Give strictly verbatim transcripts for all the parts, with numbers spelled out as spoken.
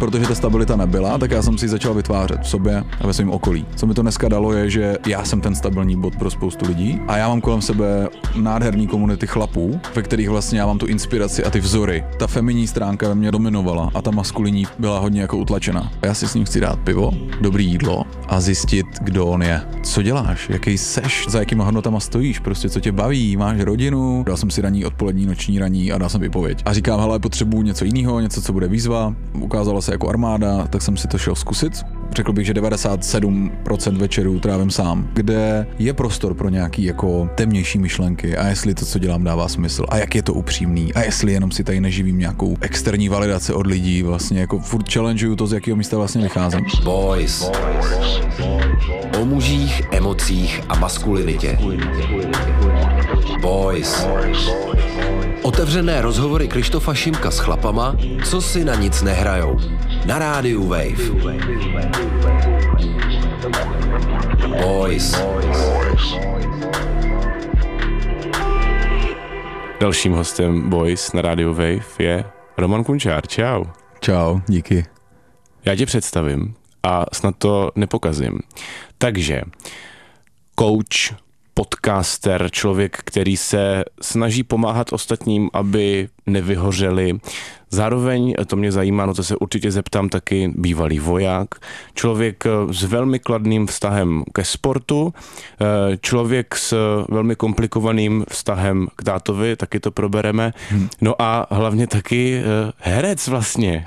protože ta stabilita nebyla, tak já jsem si ji začal vytvářet v sobě a ve svém okolí. Co mi to dneska dalo je, že já jsem ten stabilní bod pro spoustu lidí a já mám kolem sebe nádherný komunity chlapů, ve kterých vlastně já mám tu inspiraci a ty vzory. Ta feminní stránka ve mně dominovala a ta maskulinní byla hodně jako utlačena. Já si s ním chci dát pivo, dobrý jídlo a zjistit, kdo on je. Co děláš, jaký seš, za jakýma hodnotama stojíš, prostě co tě baví, máš rodinu. Dal jsem si raní, odpolední, noční raní a dal jsem výpověď. A říkám, hele, potřebuju něco jiného, něco, co bude výzva. Ukázalo se jako armáda, tak jsem si to šel zkusit. Řekl bych, že devadesát sedm procent večerů trávím sám, kde je prostor pro nějaký jako temnější myšlenky a jestli to, co dělám, dává smysl a jak je to upřímný a jestli jenom si tady neživím nějakou externí validaci od lidí, vlastně jako furt challengeuju to, z jakého místa vlastně vycházím. Boys. O mužích, emocích a maskulinitě. Boys. Otevřené rozhovory Krištofa Šimka s chlapama, co si na nic nehrajou. Na rádiu Wave. Boys. Dalším hostem Boys na rádiu Wave je Roman Kunčár. Čau. Čau, díky. Já tě představím a snad to nepokazím. Takže coach, podcaster, člověk, který se snaží pomáhat ostatním, aby nevyhořeli. Zároveň, to mě zajímá, no to se určitě zeptám taky, bývalý voják, člověk s velmi kladným vztahem ke sportu, člověk s velmi komplikovaným vztahem k tátovi, taky to probereme, no a hlavně taky herec vlastně.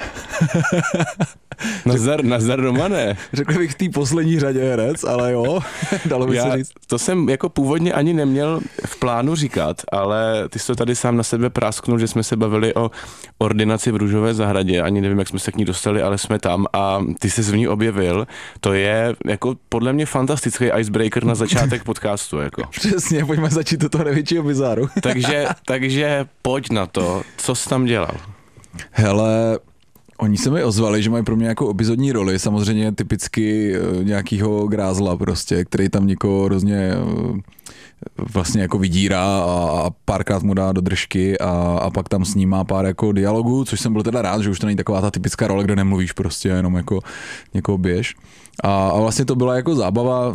Nazdar, nazdar Romane. Řekl bych v té poslední řadě herec, ale jo, dalo by Já, se říct. To jsem jako původně ani neměl v plánu říkat, ale ty jsi to tady sám na sebe prásknul, že jsme se bavili o ordinaci v Růžové zahradě, ani nevím, jak jsme se k ní dostali, ale jsme tam a ty jsi v ní objevil. To je jako podle mě fantastický icebreaker na začátek podcastu. Jako. Přesně, pojďme začít do toho největšího bizáru. takže, takže pojď na to, co jsi tam dělal? Hele, oni se mi ozvali, že mají pro mě jako epizodní roli, samozřejmě typicky nějakýho grázla prostě, který tam někoho hrozně vlastně jako vydírá a párkrát mu dá do držky a, a pak tam s ním má pár jako dialogů, což jsem byl teda rád, že už to není taková ta typická role, kde nemluvíš prostě, jenom jako někoho běž. A, a vlastně to byla jako zábava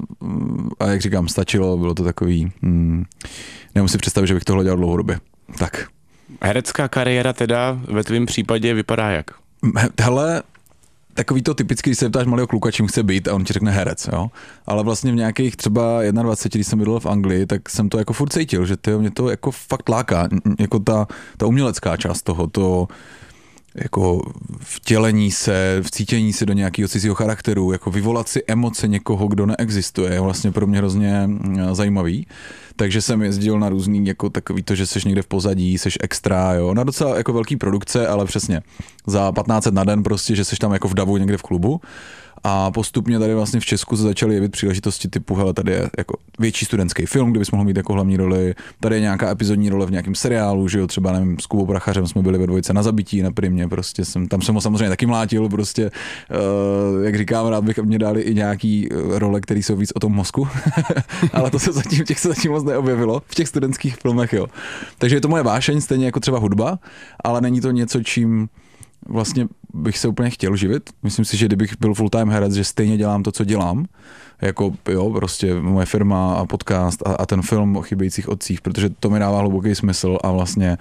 a jak říkám, stačilo, bylo to takový, hmm, nemusím si představit, že bych tohle dělal dlouhodobě. Tak. Herecká kariéra teda ve tvém případě vypadá jak? Hele, takový to typicky, když se ptáš malého kluka, čím chce být a on ti řekne herec, jo. Ale vlastně v nějakých třeba dvacet jedna, když jsem bydlel v Anglii, tak jsem to jako furt cítil, že tyjo, mě to jako fakt láká, jako ta, ta umělecká část toho, to jako vtělení se, vcítění se do nějakého cizího charakteru, jako vyvolat si emoce někoho, kdo neexistuje, je vlastně pro mě hrozně zajímavý. Takže jsem jezdil na různý, jako takový to, že seš někde v pozadí, seš extra, jo, na docela jako velký produkce, ale přesně za patnáct set na den prostě, že seš tam jako v davu někde v klubu. A postupně tady vlastně v Česku se začaly jevit příležitosti typu, hele, tady je jako větší studentský film, kde bys mohl mít jako hlavní roli, tady je nějaká epizodní role v nějakém seriálu, že jo, třeba nevím, s Kubou Prachařem jsme byli ve dvojce Na zabití na Primě, prostě jsem, tam jsem ho samozřejmě taky mlátil, prostě, uh, jak říkám, rád bych mě dali i nějaký role, které jsou víc o tom mozku, ale to se zatím, těch se zatím moc neobjevilo, v těch studentských filmech, jo. Takže je to moje vášeň, stejně jako třeba hudba, ale není to něco, čím vlastně bych se úplně chtěl živit. Myslím si, že kdybych byl full-time herec, že stejně dělám to, co dělám. Jako jo, prostě moje firma a podcast a, a ten film o chybějících otcích, protože to mi dává hluboký smysl a vlastně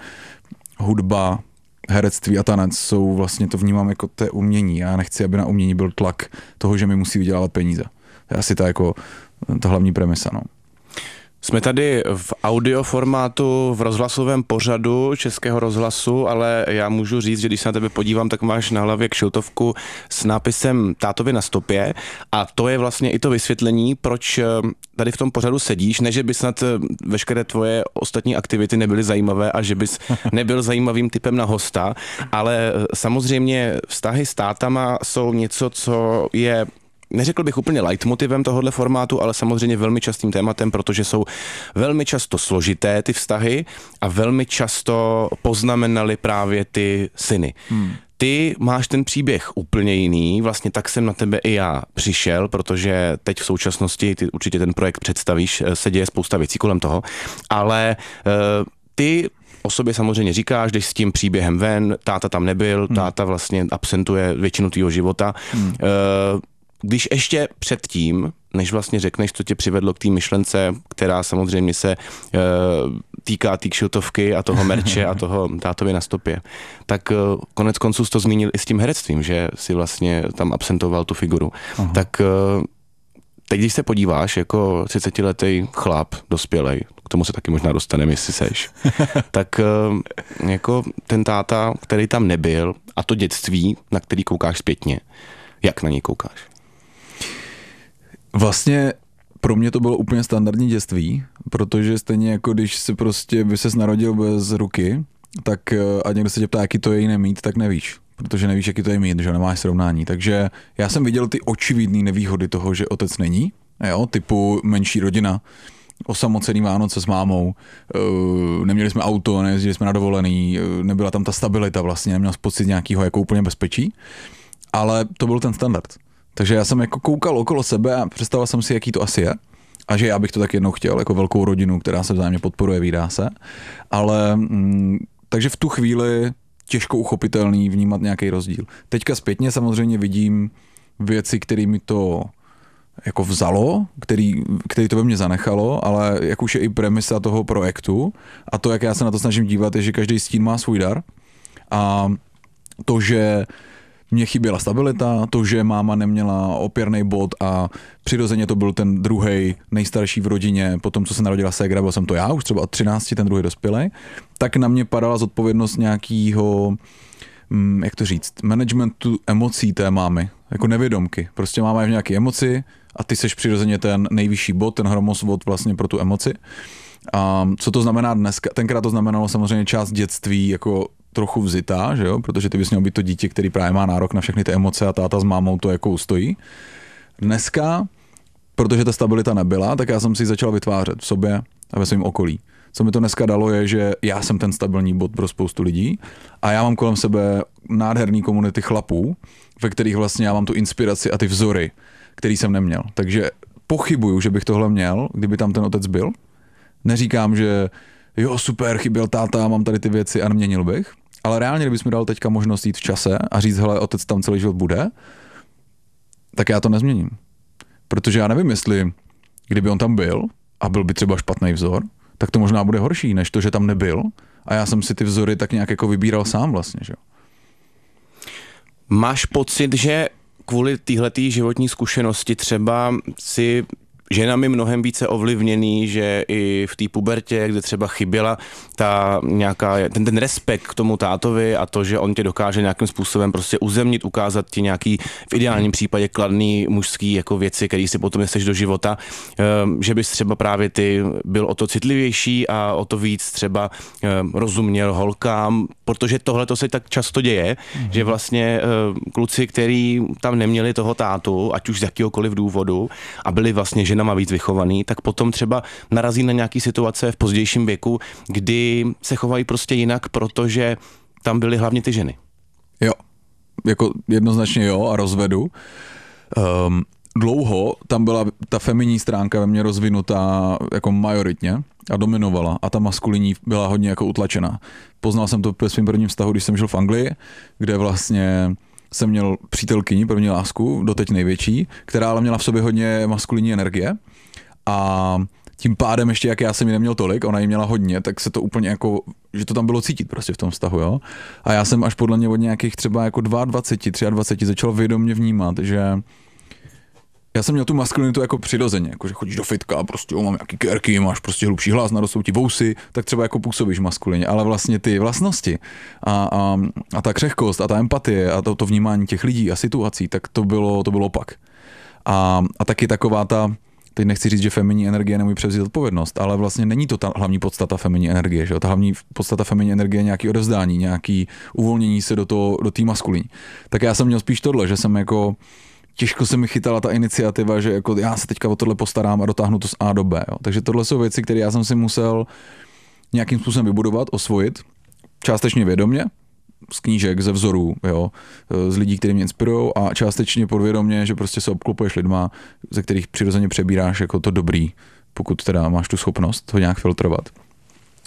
hudba, herectví a tanec jsou vlastně, to vnímám jako té umění. Já nechci, aby na umění byl tlak toho, že mi musí vydělávat peníze. To je asi ta jako ta hlavní premisa, no. Jsme tady v audioformátu v rozhlasovém pořadu Českého rozhlasu, ale já můžu říct, že když se na tebe podívám, tak máš na hlavě kšiltovku s nápisem Tátovi na stopě a to je vlastně i to vysvětlení, proč tady v tom pořadu sedíš, ne, že by snad veškeré tvoje ostatní aktivity nebyly zajímavé a že bys nebyl zajímavým typem na hosta, ale samozřejmě vztahy s tátama jsou něco, co je neřekl bych úplně leitmotivem tohohle formátu, ale samozřejmě velmi častým tématem, protože jsou velmi často složité ty vztahy a velmi často poznamenaly právě ty syny. Hmm. Ty máš ten příběh úplně jiný, vlastně tak jsem na tebe i já přišel, protože teď v současnosti, ty určitě ten projekt představíš, se děje spousta věcí kolem toho, ale uh, ty o sobě samozřejmě říkáš, jdeš s tím příběhem ven, táta tam nebyl, hmm. táta vlastně absentuje většinu tvýho života. Hmm. Když ještě předtím, než vlastně řekneš, co tě přivedlo k té myšlence, která samozřejmě se týká té kšiltovky a toho merče a toho tátově na stopě, tak konec konců jsi to zmínil i s tím herectvím, že si vlastně tam absentoval tu figuru. Aha. Tak teď, když se podíváš jako třicetiletý chlap, dospělej, k tomu se taky možná dostaneme, jestli seš, tak jako ten táta, který tam nebyl, a to dětství, na který koukáš zpětně, jak na něj koukáš? Vlastně pro mě to bylo úplně standardní dětství, protože stejně jako když se prostě by ses narodil bez ruky, tak a někdo se tě ptá, jaký to je jí nemít, tak nevíš, protože nevíš, jaký to je mít, že nemáš srovnání. Takže já jsem viděl ty očividné nevýhody toho, že otec není, jo, typu menší rodina, osamocený Vánoce s mámou, neměli jsme auto, nejezdili jsme na dovolený, nebyla tam ta stabilita vlastně, neměl pocit nějakého jako úplně bezpečí, ale to byl ten standard. Takže já jsem jako koukal okolo sebe a představil jsem si, jaký to asi je. A že já bych to tak jednou chtěl, jako velkou rodinu, která se vzájemně podporuje, vídá se. Ale mm, takže v tu chvíli těžko uchopitelný vnímat nějaký rozdíl. Teďka zpětně samozřejmě vidím věci, které mi to jako vzalo, který, který to ve mně zanechalo, ale jak už je i premisa toho projektu a to, jak já se na to snažím dívat, je, že každý stín má svůj dar. A to, že mně chyběla stabilita, to, že máma neměla opěrný bod a přirozeně to byl ten druhej nejstarší v rodině, potom co se narodila ségra, byl jsem to já, už třeba od třinácti ten druhý dospělej, tak na mě padala zodpovědnost nějakýho, jak to říct, managementu emocí té mámy, jako nevědomky. Prostě máma je v nějaké emoci a ty seš přirozeně ten nejvyšší bod, ten hromosvod vlastně pro tu emoci. A co to znamená dneska? Tenkrát to znamenalo samozřejmě část dětství jako trochu vzitá, že jo? Protože ty bys měl být to dítě, který právě má nárok na všechny ty emoce a táta s mámou to jako ustojí. Dneska, protože ta stabilita nebyla, tak já jsem si začal vytvářet v sobě a ve svém okolí. Co mi to dneska dalo je, že já jsem ten stabilní bod pro spoustu lidí a já mám kolem sebe nádherný komunity chlapů, ve kterých vlastně já mám tu inspiraci a ty vzory, který jsem neměl. Takže pochybuju, že bych tohle měl, kdyby tam ten otec byl. Neříkám, že jo, super, chyběl táta, mám tady ty věci a neměnil bych. Ale reálně, kdybys mi dal teďka možnost jít v čase a říct, hele, otec tam celý život bude, tak já to nezměním. Protože já nevím, jestli kdyby on tam byl a byl by třeba špatný vzor, tak to možná bude horší, než to, že tam nebyl a já jsem si ty vzory tak nějak jako vybíral sám vlastně, že jo. Máš pocit, že kvůli téhletý životní zkušenosti třeba si ženami mnohem více ovlivněný, že i v té pubertě, kde třeba chyběla ta nějaká, ten, ten respekt k tomu tátovi a to, že on tě dokáže nějakým způsobem prostě uzemnit, ukázat ti nějaký v ideálním případě kladný mužský jako věci, který si potom neseš do života, že bys třeba právě ty byl o to citlivější a o to víc třeba rozuměl holkám, protože tohle to se tak často děje, mm-hmm. že vlastně kluci, který tam neměli toho tátu, ať už z jakýhokoliv důvodu a byli vlastně ženama víc vychovaný, tak potom třeba narazí na nějaký situace v pozdějším věku, kdy se chovají prostě jinak, protože tam byly hlavně ty ženy. Jo, jako jednoznačně jo a rozvedu. Um, dlouho tam byla ta feminní stránka ve mně rozvinutá jako majoritně a dominovala a ta maskulinní byla hodně jako utlačená. Poznal jsem to ve svým prvním vztahu, když jsem žil v Anglii, kde vlastně jsem měl přítelkyni, první lásku, doteď největší, která ale měla v sobě hodně maskulinní energie a tím pádem ještě, jak já jsem ji neměl tolik, ona ji měla hodně, tak se to úplně jako, že to tam bylo cítit prostě v tom vztahu, jo. A já jsem až podle mě od nějakých třeba jako dvacet dva, dvacet tři začal vědomě vnímat, že já jsem měl tu maskulinitu jako přirozeně, jako že chodíš do fitka a prostě o, mám nějaký kérky, máš prostě hlubší hlas, narostou ti vousy, tak třeba jako působíš maskulině, ale vlastně ty vlastnosti a, a, a ta křehkost a ta empatie a to, to vnímání těch lidí a situací, tak to bylo, to bylo opak. A, a taky taková ta, teď nechci říct, že feminní energie nemůže převzít odpovědnost, ale vlastně není to ta hlavní podstata feminní energie, že jo? Ta hlavní podstata feminní energie je nějaký odevzdání, nějaký uvolnění se do toho, do té maskuliní. Tak já jsem měl spíš tohle, že jsem jako těžko se mi chytala ta iniciativa, že jako já se teďka o tohle postarám a dotáhnu to z A do B. Jo. Takže tohle jsou věci, které já jsem si musel nějakým způsobem vybudovat, osvojit, částečně vědomě, z knížek, ze vzorů, jo, z lidí, kteří mě inspirují a částečně podvědomě, že prostě se obklopuješ lidma, ze kterých přirozeně přebíráš jako to dobrý, pokud teda máš tu schopnost to nějak filtrovat.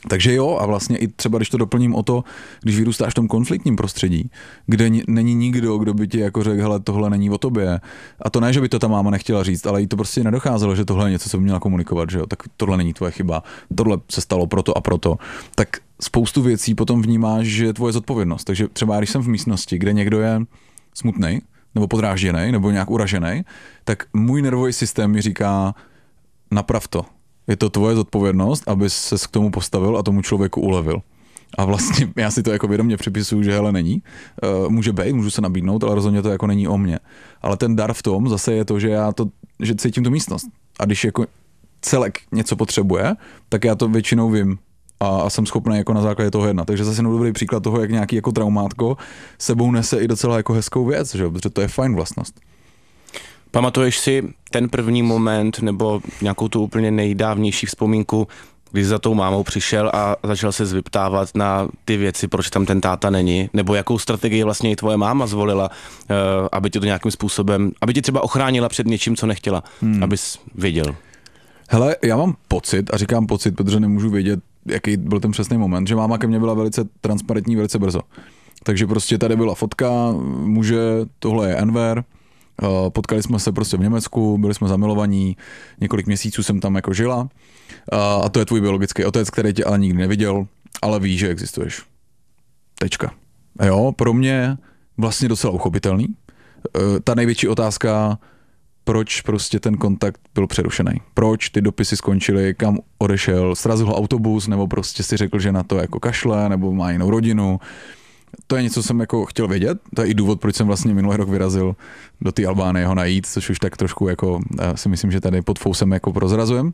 Takže jo, a vlastně i třeba, když to doplním o to, když vyrůstáš v tom konfliktním prostředí, kde n- není nikdo, kdo by ti jako řekl, hele, tohle není o tobě. A to ne, že by to ta máma nechtěla říct, ale jí to prostě nedocházelo, že tohle je něco, co by měla komunikovat, že jo, tak tohle není tvoje chyba, tohle se stalo proto a proto. Tak spoustu věcí potom vnímáš, že je tvoje zodpovědnost. Takže třeba když jsem v místnosti, kde někdo je smutný, nebo podrážděný, nebo nějak uražený, tak můj nervový systém mi říká, naprav to. Je to tvoje zodpovědnost, aby ses k tomu postavil a tomu člověku ulevil. A vlastně já si to jako vědomě připisuju, že hele není. Uh, může být, můžu se nabídnout, ale rozhodně to jako není o mně. Ale ten dar v tom zase je to, že já to, že cítím tu místnost. A když jako celek něco potřebuje, tak já to většinou vím. A, a jsem schopný jako na základě toho jednat. Takže zase dobrý příklad toho, jak nějaký jako traumátko sebou nese i docela jako hezkou věc, že? Protože to je fajn vlastnost. Pamatuješ si ten první moment nebo nějakou tu úplně nejdávnější vzpomínku, když za tou mámou přišel a začal se zvyptávat na ty věci, proč tam ten táta není, nebo jakou strategii vlastně i tvoje máma zvolila, aby tě to nějakým způsobem, aby tě třeba ochránila před něčím, co nechtěla, hmm. abys věděl. Hele, já mám pocit, a říkám pocit, protože nemůžu vědět, jaký byl ten přesný moment, že máma ke mně byla velice transparentní velice brzo. Takže prostě tady byla fotka muže, tohle je Enver, potkali jsme se prostě v Německu, byli jsme zamilovaní, několik měsíců jsem tam jako žila a to je tvůj biologický otec, který tě ale nikdy neviděl, ale ví, že existuješ. Tečka. A jo, pro mě vlastně docela uchopitelný. Ta největší otázka, proč prostě ten kontakt byl přerušený. Proč ty dopisy skončily, kam odešel, srazil ho autobus, nebo prostě si řekl, že na to jako kašle, nebo má jinou rodinu. To je něco, co jsem jako chtěl vědět. To je i důvod, proč jsem vlastně minulý rok vyrazil do té Albánie ho najít, což už tak trošku jako si myslím, že tady pod fousem jako prozrazujem.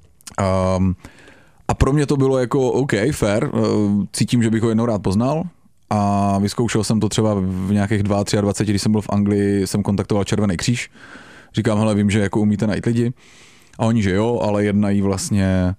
Um, a pro mě to bylo jako OK, fair. Cítím, že bych ho jednou rád poznal. A vyzkoušel jsem to třeba v nějakých dvaceti dvou, když jsem byl v Anglii, jsem kontaktoval Červený kříž. Říkám, hele, vím, že jako umíte najít lidi. A oni, že jo, ale jednají vlastně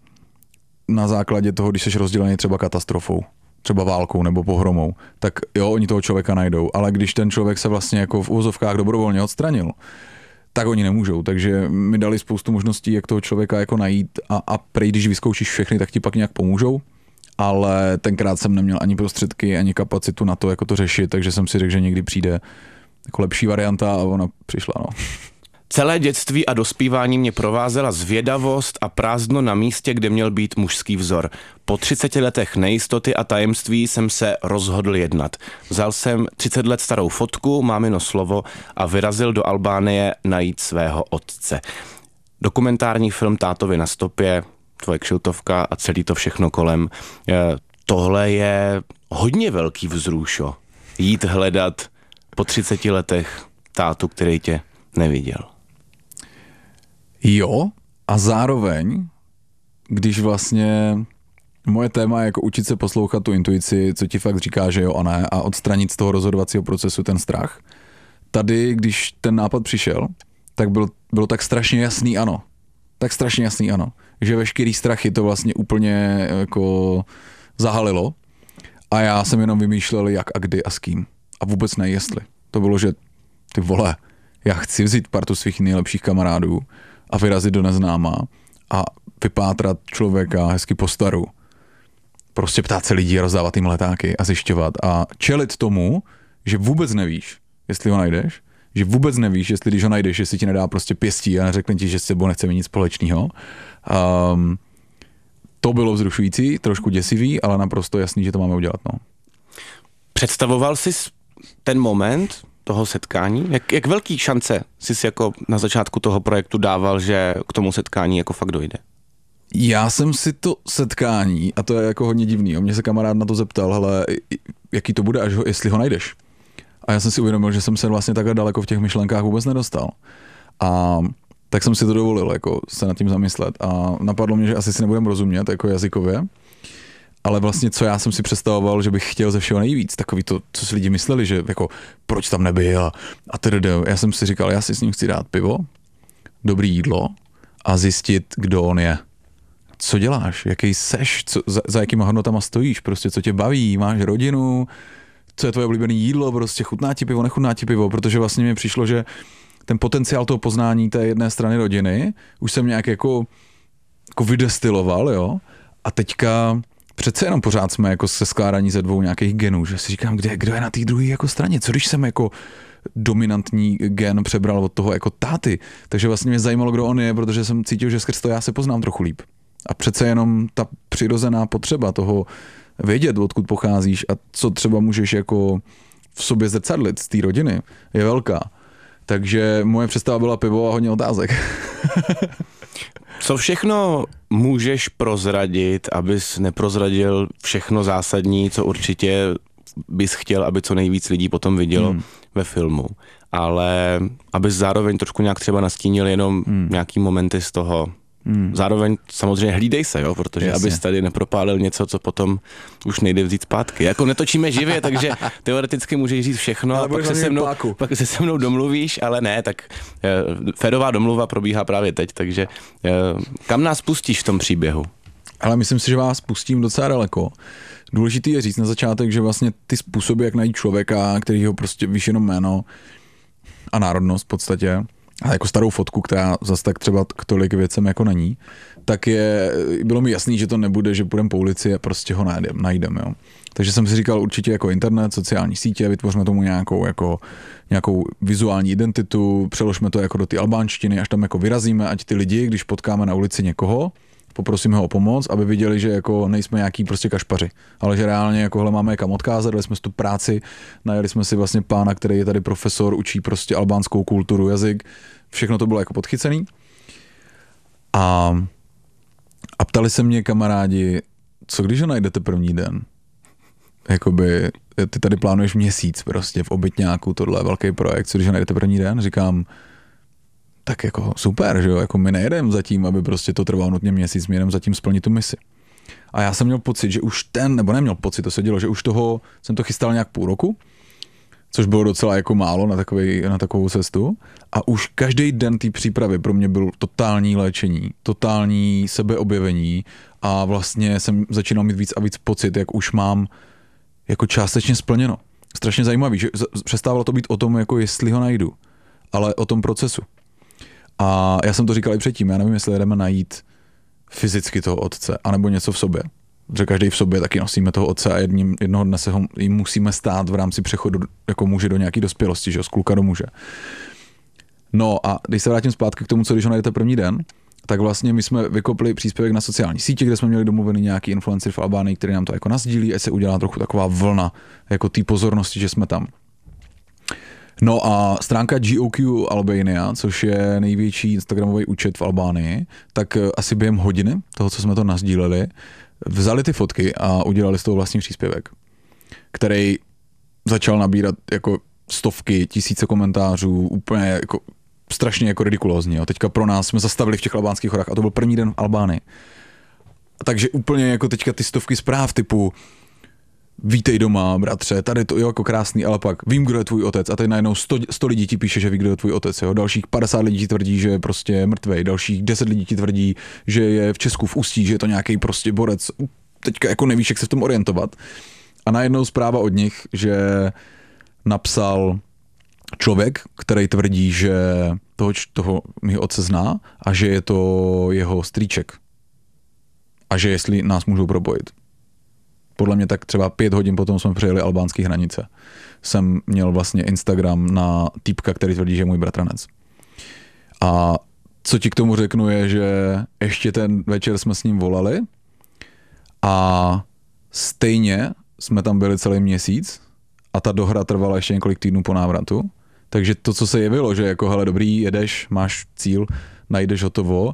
na základě toho, když jsi rozdělený třeba katastrofou, třeba válkou nebo pohromou, tak jo, oni toho člověka najdou. Ale když ten člověk se vlastně jako v uvozovkách dobrovolně odstranil, tak oni nemůžou. Takže mi dali spoustu možností, jak toho člověka jako najít a, a prej, když vyzkoušíš všechny, tak ti pak nějak pomůžou. Ale tenkrát jsem neměl ani prostředky, ani kapacitu na to, jako to řešit, takže jsem si řekl, že někdy přijde jako lepší varianta a ona přišla, no. Celé dětství a dospívání mě provázela zvědavost a prázdno na místě, kde měl být mužský vzor. Po třiceti letech nejistoty a tajemství jsem se rozhodl jednat. Vzal jsem třicet let starou fotku, mámino slovo a vyrazil do Albánie najít svého otce. Dokumentární film Tátovi na stopě, tvoje kšiltovka a celý to všechno kolem. Tohle je hodně velký vzrušo. Jít hledat po třiceti letech tátu, který tě neviděl. Jo, a zároveň, když vlastně moje téma je jako učit se poslouchat tu intuici, co ti fakt říká, že jo a ne, a odstranit z toho rozhodovacího procesu ten strach. Tady, když ten nápad přišel, tak byl, bylo tak strašně jasný ano. Tak strašně jasný ano. Že veškerý strachy to vlastně úplně jako zahalilo a já jsem jenom vymýšlel jak a kdy a s kým. A vůbec ne jestli. To bylo, že ty vole, já chci vzít partu svých nejlepších kamarádů a vyrazit do neznáma a vypátrat člověka hezky po staru. Prostě ptát se lidí a rozdávat jim letáky a zjišťovat a čelit tomu, že vůbec nevíš, jestli ho najdeš, že vůbec nevíš, jestli když ho najdeš, jestli ti nedá prostě pěstí a neřekne ti, že s tebou nechce mít nic společného. Um, to bylo vzrušující, trošku děsivý, ale naprosto jasný, že to máme udělat. No. Představoval jsi ten moment toho setkání? Jak, jak velký šance jsi jako na začátku toho projektu dával, že k tomu setkání jako fakt dojde? Já jsem si to setkání, a to je jako hodně divný, mě se kamarád na to zeptal, hele, jaký to bude, až ho, jestli ho najdeš. A já jsem si uvědomil, že jsem se vlastně takhle daleko v těch myšlenkách vůbec nedostal. A tak jsem si to dovolil, jako se nad tím zamyslet. A napadlo mě, že asi si nebudem rozumět, jako jazykově. Ale vlastně, co já jsem si představoval, že bych chtěl ze všeho nejvíc, takový to, co si lidi mysleli, že jako, proč tam nebyl a, a tedy. Já jsem si říkal, já si s ním chci dát pivo, dobrý jídlo a zjistit, kdo on je. Co děláš, jaký seš, co, za, za jakýma hodnotama stojíš, prostě co tě baví, máš rodinu, co je tvoje oblíbené jídlo, prostě chutná ti pivo, nechutná ti pivo, protože vlastně mi přišlo, že ten potenciál toho poznání té jedné strany rodiny už jsem nějak jako, jako vydestiloval, jo, a teďka přece jenom pořád jsme jako se skládaní ze dvou nějakých genů, že si říkám, kde, kdo je na té druhé jako straně, co když jsem jako dominantní gen přebral od toho jako táty, takže vlastně mě zajímalo, kdo on je, protože jsem cítil, že skrz to já se poznám trochu líp. A přece jenom ta přirozená potřeba toho vědět, odkud pocházíš a co třeba můžeš jako v sobě zrcadlit z té rodiny, je velká. Takže moje představa byla pivo a hodně otázek. Co všechno můžeš prozradit, abys neprozradil všechno zásadní, co určitě bys chtěl, aby co nejvíc lidí potom vidělo hmm. ve filmu. Ale abys zároveň trošku nějak třeba nastínil jenom hmm. nějaký momenty z toho. Hmm. Zároveň samozřejmě hlídej se, jo, protože Jasně. abys tady nepropálil něco, co potom už nejde vzít zpátky. Jako netočíme živě, takže teoreticky můžeš říct všechno, a pak se, se mnou, pak se se mnou domluvíš, ale ne, tak eh, férová domluva probíhá právě teď, takže eh, kam nás pustíš v tom příběhu? Ale myslím si, že vás pustím docela daleko. Důležitý je říct na začátek, že vlastně ty způsoby, jak najít člověka, kterýho prostě víš jenom jméno a národnost v podstatě, a jako starou fotku, která zase tak třeba k tolik věcem jako není, tak je, bylo mi jasný, že to nebude, že půjdeme po ulici a prostě ho najdem, najdem, jo. Takže jsem si říkal určitě jako internet, sociální sítě, vytvořme tomu nějakou, jako, nějakou vizuální identitu, přeložme to jako do ty albánštiny, až tam jako vyrazíme, ať ty lidi, když potkáme na ulici někoho, poprosíme ho o pomoc, aby viděli, že jako nejsme nějaký prostě kašpaři, ale že reálně jakohle máme kam odkázat, dali jsme si tu práci, najeli jsme si vlastně pána, který je tady profesor, učí prostě albánskou kulturu, jazyk, všechno to bylo jako podchycený. A, a ptali se mě kamarádi, co když ho najdete první den? Jakoby, ty tady plánuješ měsíc prostě v obytňáku, tohle velký projekt, co když ho najdete první den? Říkám, tak jako super, že jo, jako my nejedeme zatím, aby prostě to trvalo nutně měsíc, my jedeme zatím splnit tu misi. A já jsem měl pocit, že už ten, nebo neměl pocit, to se dělo, že už toho, jsem to chystal nějak půl roku, což bylo docela jako málo na, takovej, na takovou cestu. A už každý den té přípravy pro mě byl totální léčení, totální sebeobjevení a vlastně jsem začínal mít víc a víc pocit, jak už mám jako částečně splněno. Strašně zajímavý, že přestávalo to být o tom, jako jestli ho najdu, ale o tom procesu. A já jsem to říkal i předtím, já nevím, jestli jdeme najít fyzicky toho otce, anebo něco v sobě. Že každý v sobě taky nosíme toho otce a jedním, jednoho dne se ho jim musíme stát v rámci přechodu jako muže do nějaké dospělosti, že jo, z kluka do muže. No a když se vrátím zpátky k tomu, co když ho najdete první den, tak vlastně my jsme vykopli příspěvek na sociální sítě, kde jsme měli domluvený nějaký influencer v Albánii, který nám to jako nasdílí, a se udělá trochu taková vlna jako té pozornosti, že jsme tam. No a stránka G O Q Albania, což je největší instagramový účet v Albánii, tak asi během hodiny toho, co jsme to nasdíleli, vzali ty fotky a udělali z toho vlastní příspěvek, který začal nabírat jako stovky, tisíce komentářů, úplně jako strašně jako ridikulózní. Jo. Teďka pro nás jsme zastavili v těch albánských horách a to byl první den v Albánii. Takže úplně jako teďka ty stovky zpráv typu vítej doma, bratře, tady to je jako krásný, ale pak vím, kdo je tvůj otec a teď najednou sto lidí ti píše, že ví, kdo je tvůj otec, jo. Dalších padesát lidí ti tvrdí, že je prostě mrtvej, dalších deset lidí ti tvrdí, že je v Česku v Ústí, že je to nějaký prostě borec. Teďka jako nevíš, jak se v tom orientovat. A najednou zpráva od nich, že napsal člověk, který tvrdí, že toho, toho mýho otce zná a že je to jeho strýček. A že jestli nás můžou propojit. Podle mě tak třeba pět hodin potom jsme přejeli albánské hranice. Jsem měl vlastně Instagram na týpka, který tvrdí, že je můj bratranec. A co ti k tomu řeknu je, že ještě ten večer jsme s ním volali a stejně jsme tam byli celý měsíc a ta dohra trvala ještě několik týdnů po návratu. Takže to, co se jevilo, že jako hele dobrý, jedeš, máš cíl, najdeš hotovo,